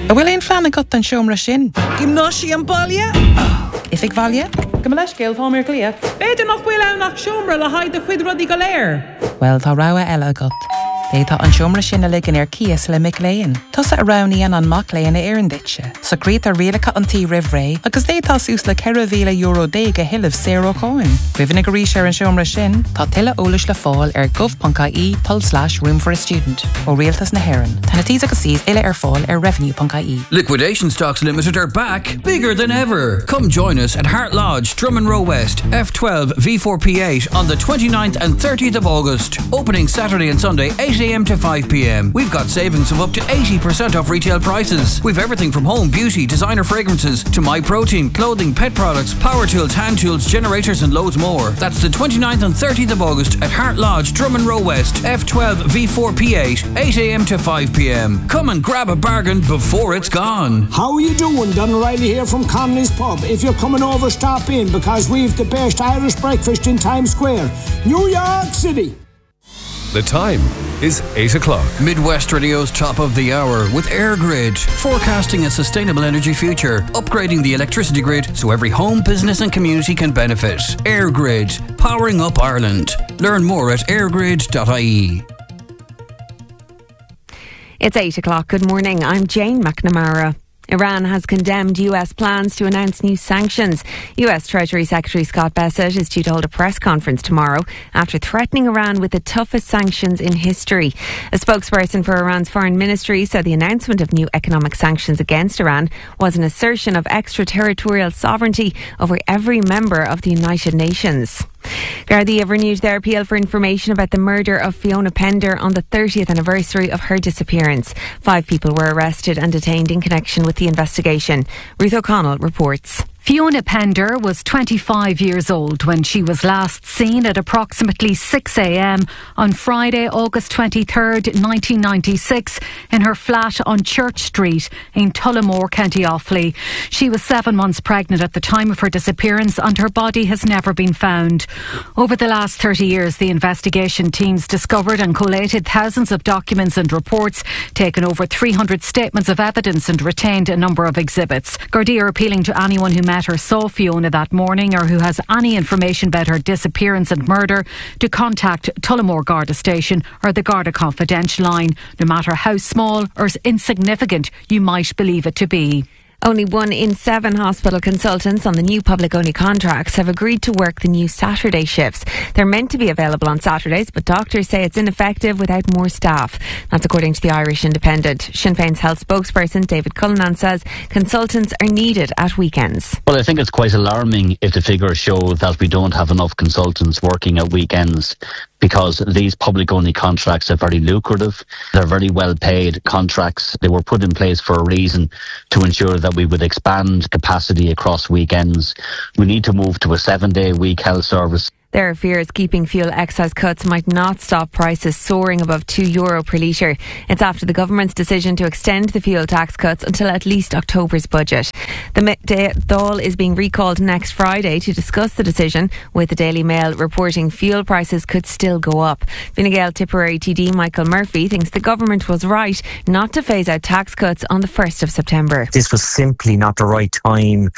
bhfuil éon fleanna got an seomra sin. Gymnáisi an baile? If ag bhaile? Go leis céil fámar clia. Beidir nach bhfuil annach seomra le haid a chuid rudí go léir. Well, tá rá eile agat. Détá an seomra sin a ligan ar cias le mic léin. Tusa a ránaíon an mac léin a éan ditse. So grít a rialacha an tí rih ré, agus détá sús le €100,000 déag a hiileh zéro cháin. Rihanna go rís ar an seomra sin, tá tuile ólas le fáil ar gov.ie/room for a student ó rialtas na Héireann. Tána tí agus síos ile ar fáil ar revenue.ie. Liquidation Stocks Limited are back, bigger than ever. Come join us at Hart Lodge, Drummond Row West, F12 V4P8 on the 29th and 30th of August. Opening Saturday and Sunday, 8 a.m. to 5 p.m. We've got savings of up to 80% off retail prices. We've everything from home, beauty, designer fragrances to MyProtein, clothing, pet products, power tools, hand tools, generators and loads more. That's the 29th and 30th of August at Hart Lodge, Drummond Row West, F12 V4P8, 8 a.m. to 5 p.m. Come and grab a bargain before it's gone. How are you doing? Don O'Reilly here from Connolly's Pub. If you're coming over, stop in because we've the best Irish breakfast in Times Square, New York City. The time is 8 o'clock. Midwest Radio's top of the hour with EirGrid, forecasting a sustainable energy future, upgrading the electricity grid so every home, business and community can benefit. EirGrid, powering up Ireland. Learn more at airgrid.ie. It's 8 o'clock. Good morning. I'm Jane McNamara. Iran has condemned US plans to announce new sanctions. US Treasury Secretary Scott Bessent is due to hold a press conference tomorrow after threatening Iran with the toughest sanctions in history. A spokesperson for Iran's foreign ministry said the announcement of new economic sanctions against Iran was an assertion of extraterritorial sovereignty over every member of the United Nations. Gardaí renewed their appeal for information about the murder of Fiona Pender on the 30th anniversary of her disappearance. 5 people were arrested and detained in connection with the investigation. Ruth O'Connell reports. Fiona Pender was 25 years old when she was last seen at approximately 6 a.m. on Friday, August 23rd, 1996, in her flat on Church Street in Tullamore, County Offaly. She was 7 months pregnant at the time of her disappearance and her body has never been found. Over the last 30 years, the investigation teams discovered and collated thousands of documents and reports, taken over 300 statements of evidence and retained a number of exhibits. Gardaí are appealing to anyone who met or saw Fiona that morning or who has any information about her disappearance and murder to contact Tullamore Garda Station or the Garda Confidential line, no matter how small or insignificant you might believe it to be. Only 1 in 7 hospital consultants on the new public-only contracts have agreed to work the new Saturday shifts. They're meant to be available on Saturdays, but doctors say it's ineffective without more staff. That's according to the Irish Independent. Sinn Féin's health spokesperson David Cullinan says consultants are needed at weekends. Well, I think it's quite alarming if the figures show that we don't have enough consultants working at weekends, because these public-only contracts are very lucrative. They're very well-paid contracts. They were put in place for a reason, to ensure that we would expand capacity across weekends. We need to move to a 7-day week health service. There are fears keeping fuel excise cuts might not stop prices soaring above €2 per litre. It's after the government's decision to extend the fuel tax cuts until at least October's budget. The Dáil is being recalled next Friday to discuss the decision, with the Daily Mail reporting fuel prices could still go up. Fine Gael Tipperary TD Michael Murphy thinks the government was right not to phase out tax cuts on the 1st of September. This was simply not the right time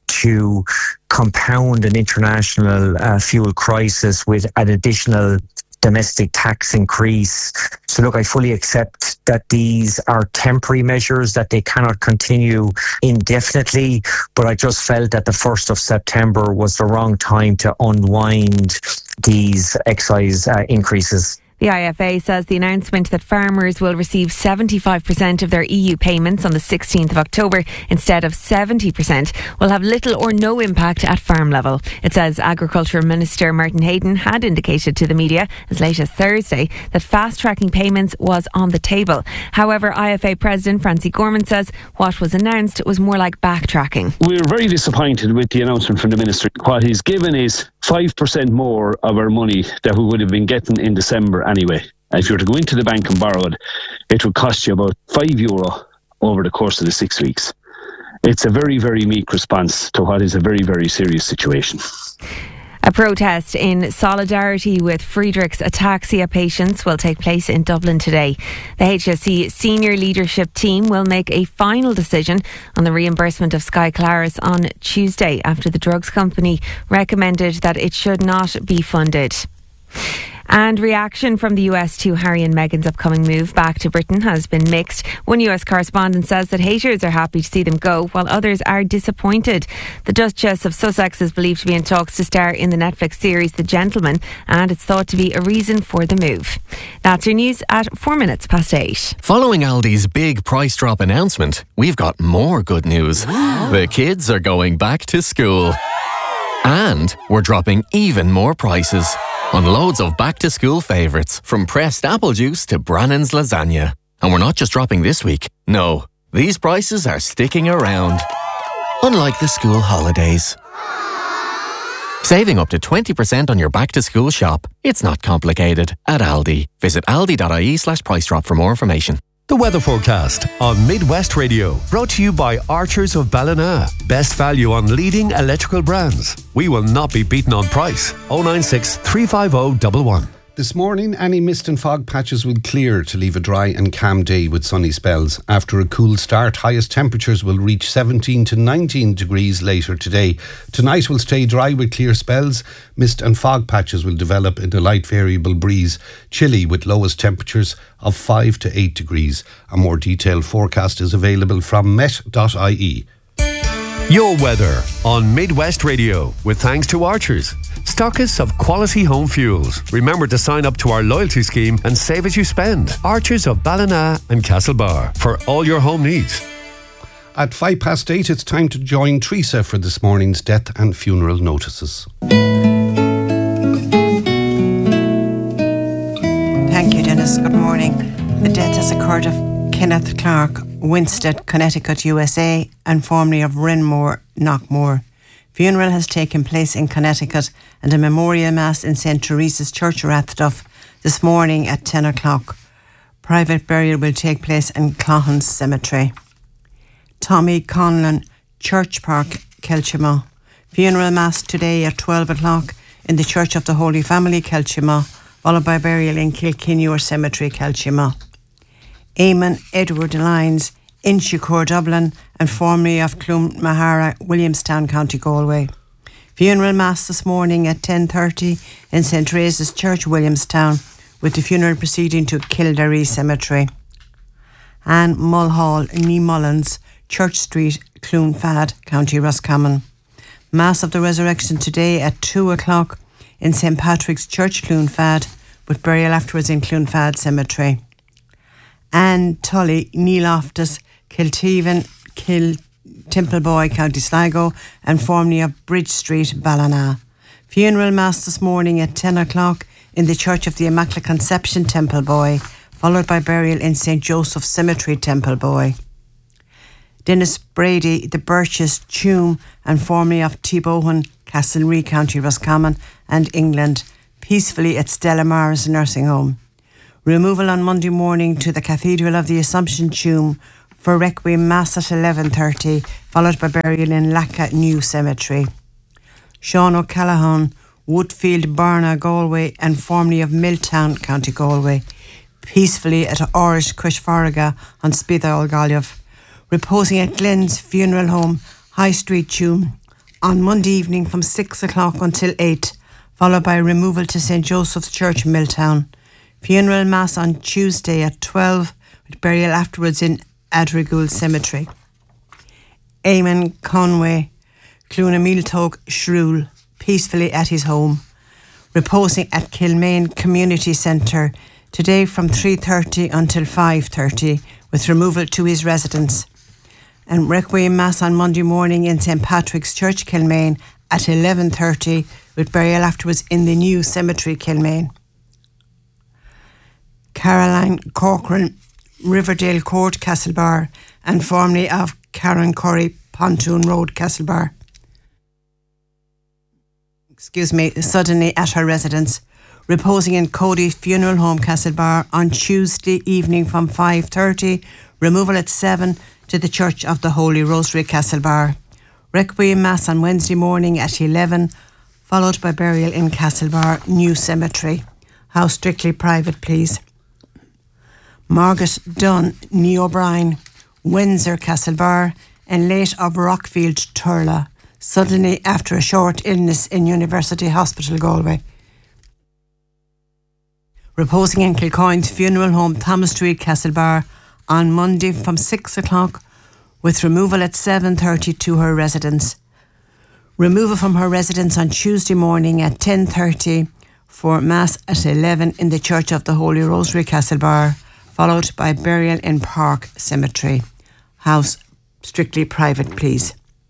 to compound an international fuel crisis with an additional domestic tax increase. So look, I fully accept that these are temporary measures, that they cannot continue indefinitely, but I just felt that the 1st of September was the wrong time to unwind these excise increases. The IFA says the announcement that farmers will receive 75% of their EU payments on the 16th of October instead of 70% will have little or no impact at farm level. It says Agriculture Minister Martin Hayden had indicated to the media as late as Thursday that fast-tracking payments was on the table. However, IFA President Francie Gorman says what was announced was more like backtracking. We're very disappointed with the announcement from the Minister. What he's given is 5% more of our money that we would have been getting in December anyway. If you were to go into the bank and borrow it would cost you about €5 over the course of the 6 weeks. It's a very, very meek response to what is a very, very serious situation. A protest in solidarity with Friedreich's ataxia patients will take place in Dublin today. The HSE senior leadership team will make a final decision on the reimbursement of Skyclaris on Tuesday after the drugs company recommended that it should not be funded. And reaction from the US to Harry and Meghan's upcoming move back to Britain has been mixed. One US correspondent says that haters are happy to see them go, while others are disappointed. The Duchess of Sussex is believed to be in talks to star in the Netflix series The Gentleman, and it's thought to be a reason for the move. That's your news at 8:04. Following Aldi's big price drop announcement, we've got more good news. The kids are going back to school. And we're dropping even more prices on loads of back-to-school favourites, from pressed apple juice to Brannan's lasagna. And we're not just dropping this week. No, these prices are sticking around. Unlike the school holidays. Saving up to 20% on your back-to-school shop. It's not complicated at Aldi. Visit aldi.ie/price drop for more information. The weather forecast on Midwest Radio, brought to you by Archers of Ballina. Best value on leading electrical brands. We will not be beaten on price. 096 350 11. This morning, any mist and fog patches will clear to leave a dry and calm day with sunny spells. After a cool start, highest temperatures will reach 17 to 19 degrees later today. Tonight will stay dry with clear spells. Mist and fog patches will develop in a light variable breeze. Chilly with lowest temperatures of 5 to 8 degrees. A more detailed forecast is available from met.ie. Your weather on Midwest Radio, with thanks to Archers, stockists of quality home fuels. Remember to sign up to our loyalty scheme and save as you spend. Archers of Ballina and Castlebar, for all your home needs. At 8:05, it's time to join Teresa for this morning's death and funeral notices. Thank you, Dennis. Good morning. The death has occurred of Kenneth Clark, Winsted, Connecticut, USA, and formerly of Renmore, Knockmore. Funeral has taken place in Connecticut, and a memorial mass in St. Teresa's Church, Rathduff, this morning at 10 o'clock. Private burial will take place in Clohans Cemetery. Tommy Conlon, Church Park, Kelchima. Funeral mass today at 12 o'clock in the Church of the Holy Family, Kelchima, followed by burial in Kilkenure Cemetery, Kelchima. Eamon Edward Lyons, Inchicore, Dublin, and formerly of Clonmahara, Williamstown, County Galway. Funeral mass this morning at 10:30 in St. Teresa's Church, Williamstown, with the funeral proceeding to Kildare Cemetery. And Mulhall, Nee Mullins, Church Street, Clonfad, County Roscommon. Mass of the Resurrection today at 2 o'clock in St. Patrick's Church, Clonfad, with burial afterwards in Clonfad Cemetery. And Tully, Nee Loftus, Kilteven, Templeboy, County Sligo, and formerly of Bridge Street, Ballina. Funeral mass this morning at 10 o'clock in the Church of the Immaculate Conception, Templeboy, followed by burial in St. Joseph's Cemetery, Templeboy. Dennis Brady, the Birches, Tuam, and formerly of T-Bohan, Castlereagh, County Roscommon, and England, peacefully at Stella Maris Nursing Home. Removal on Monday morning to the Cathedral of the Assumption, Tuam, for Requiem Mass at 11:30, followed by burial in Lacka New Cemetery. Sean O'Callaghan, Woodfield, Barna, Galway, and formerly of Milltown, County Galway, peacefully at Orish Cushfarraga on Spithal, Galway, reposing at Glenn's Funeral Home, High Street, Tuam, on Monday evening from 6 o'clock until 8, followed by removal to St. Joseph's Church, Milltown. Funeral mass on Tuesday at 12, with burial afterwards in Adrigoul Cemetery. Eamon Conway, Clonamiltog, Shrule, peacefully at his home, reposing at Kilmaine Community Centre today from 3:30 until 5:30, with removal to his residence. And Requiem Mass on Monday morning in St. Patrick's Church, Kilmaine at 11:30, with burial afterwards in the new cemetery, Kilmaine. Caroline Corcoran, Riverdale Court, Castlebar, and formerly of Karen Curry, Pontoon Road, Castlebar. Suddenly at her residence, reposing in Cody Funeral Home, Castlebar, on Tuesday evening from 5:30, removal at 7 to the Church of the Holy Rosary, Castlebar. Requiem Mass on Wednesday morning at 11, followed by burial in Castlebar New Cemetery. House strictly private, please. Margaret Dunn, Nee O'Brien, Windsor, Castlebar, and late of Rockfield, Turla, suddenly after a short illness in University Hospital, Galway. Reposing in Kilcoyne's funeral home, Thomas Street, Castlebar, on Monday from 6 o'clock, with removal at 7:30 to her residence. Removal from her residence on Tuesday morning at 10:30 for Mass at 11 in the Church of the Holy Rosary, Castlebar, followed by burial in Park Cemetery. House strictly private, please.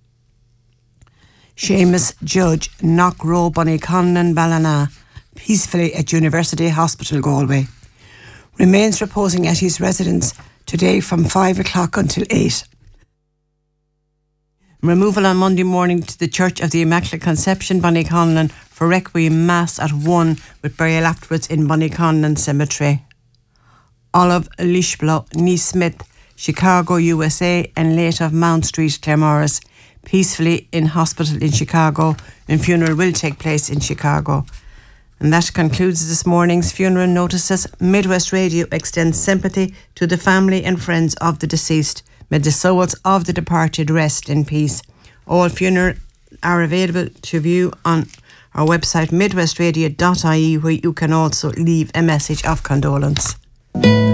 Seamus Judge, Knockrow, Bonnyconlon, Ballina, peacefully at University Hospital, Galway. Remains reposing at his residence today from 5 o'clock until 8. Removal on Monday morning to the Church of the Immaculate Conception, Bonnyconlon, for Requiem Mass at 1, with burial afterwards in Bonnyconlon Cemetery. Olive Lishblow, Nee Smith, Chicago, USA, and late of Mount Street, Claremorris, peacefully in hospital in Chicago, and funeral will take place in Chicago. And that concludes this morning's funeral notices. Midwest Radio extends sympathy to the family and friends of the deceased. May the souls of the departed rest in peace. All funerals are available to view on our website midwestradio.ie, where you can also leave a message of condolence.